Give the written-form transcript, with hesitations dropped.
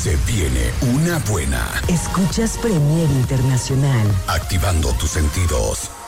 Se viene una buena. Escuchas Premier Internacional. Activando tus sentidos.